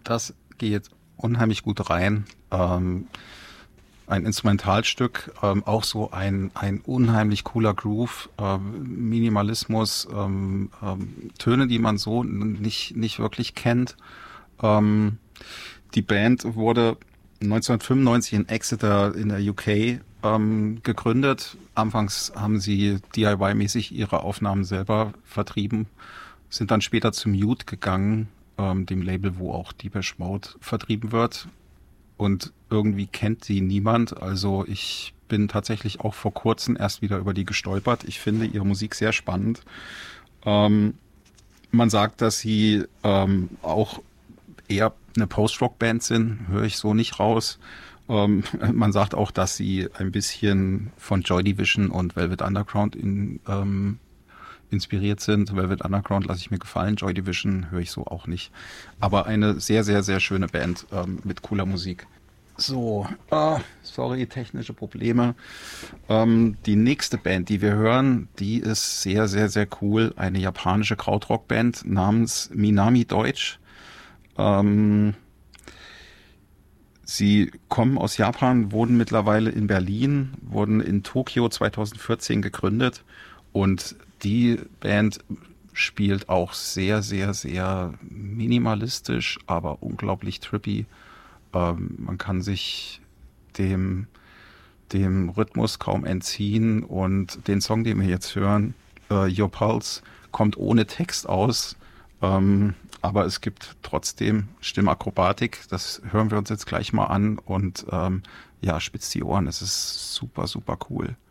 Das geht unheimlich gut rein. Ein Instrumentalstück, auch so ein unheimlich cooler Groove, Minimalismus, Töne, die man so nicht wirklich kennt. Ähm, Die Band wurde 1995 in Exeter in der UK gegründet. Anfangs haben sie DIY-mäßig ihre Aufnahmen selber vertrieben, sind dann später zum Mute gegangen, dem Label, wo auch Depeche Mode vertrieben wird. Und irgendwie kennt sie niemand. Also ich bin tatsächlich auch vor kurzem erst wieder über die gestolpert. Ich finde ihre Musik sehr spannend. Ähm, Man sagt, dass sie auch eher eine Post-Rock-Band sind, höre ich so nicht raus. Man sagt auch, dass sie ein bisschen von Joy Division und Velvet Underground inspiriert sind. Velvet Underground lasse ich mir gefallen, Joy Division höre ich so auch nicht. Aber eine sehr, sehr, sehr schöne Band mit cooler Musik. So, sorry, technische Probleme. Die nächste Band, die wir hören, die ist sehr, sehr, sehr cool. Eine japanische Krautrock-Band namens Minami Deutsch. Ähm, Sie kommen aus Japan, wohnen mittlerweile in Berlin, wurden in Tokio 2014 gegründet und die Band spielt auch sehr, sehr, sehr minimalistisch, aber unglaublich trippy. Man kann sich dem, dem Rhythmus kaum entziehen und den Song, den wir jetzt hören, Your Pulse, kommt ohne Text aus. Aber es gibt trotzdem Stimmakrobatik. Das hören wir uns jetzt gleich mal an und ja, spitzt die Ohren. Es ist super, super cool.